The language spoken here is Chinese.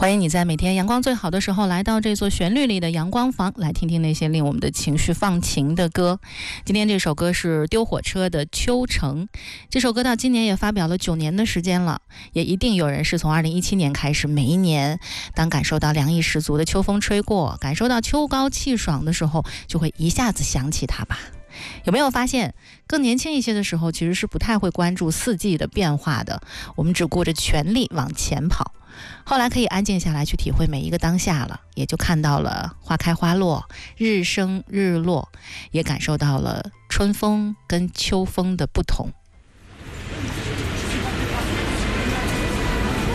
欢迎你在每天阳光最好的时候来到这座旋律里的阳光房，来听听那些令我们的情绪放晴的歌。今天这首歌是丢火车的秋城，这首歌到今年也发表了9年的时间了，也一定有人是从2017年开始，每一年当感受到凉意十足的秋风吹过，感受到秋高气爽的时候，就会一下子想起它吧。有没有发现更年轻一些的时候其实是不太会关注四季的变化的，我们只顾着全力往前跑，后来可以安静下来去体会每一个当下了，也就看到了花开花落，日升日落，也感受到了春风跟秋风的不同。